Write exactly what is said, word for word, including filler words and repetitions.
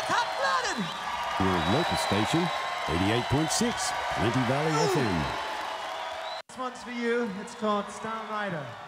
hot-blooded. Your local station, eighty-eight point six, Plenty Valley F M. This one's for you. It's called Star Rider.